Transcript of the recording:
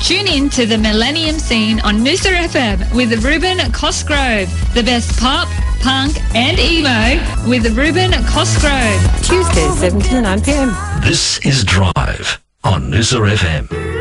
Tune in to the Millennium Scene on Noosa FM with Ruben Cosgrove. The best pop, punk and emo with Ruben Cosgrove. Tuesdays 7 to 9 p.m. This is Drive on Noosa FM.